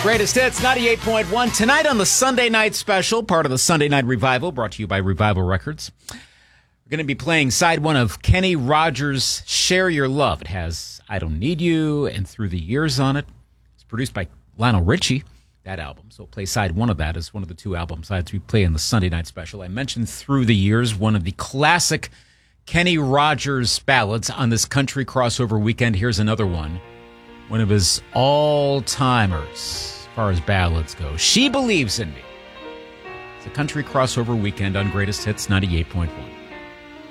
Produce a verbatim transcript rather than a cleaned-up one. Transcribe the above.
Greatest Hits, ninety-eight point one. Tonight on the Sunday Night Special, part of the Sunday Night Revival, brought to you by Revival Records. We're going to be playing side one of Kenny Rogers' Share Your Love. It has I Don't Need You and Through the Years on it. It's produced by Lionel Richie, that album. So we'll play side one of that as one of the two album sides we play in the Sunday Night Special. I mentioned Through the Years, one of the classic Kenny Rogers ballads on this country crossover weekend. Here's another one. One of his all-timers as far as ballads go. She Believes in Me. It's a country crossover weekend on Greatest Hits ninety-eight point one.